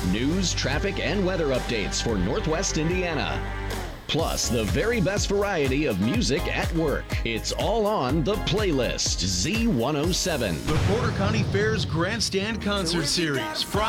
News, traffic, and weather updates for Northwest Indiana. Plus, the very best variety of music at work. It's all on The Playlist, Z107. The Porter County Fair's Grandstand Concert Series,